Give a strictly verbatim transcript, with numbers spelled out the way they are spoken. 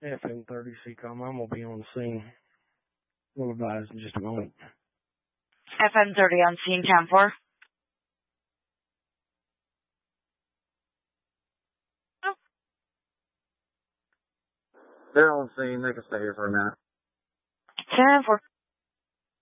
F M thirty C COM, I'm going to be on the scene. We'll advise in just a moment. F M thirty on scene, ten four. They're on scene. They can stay here for a minute. ten four.